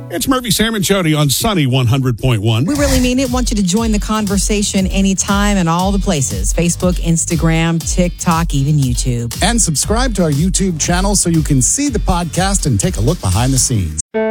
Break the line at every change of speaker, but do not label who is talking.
It's Murphy, Sam, and Jody on Sunny 100.1.
We really mean it. Want you to join the conversation anytime and all the places. Facebook, Instagram, TikTok, even YouTube.
And subscribe to our YouTube channel so you can see the podcast and take a look behind the scenes.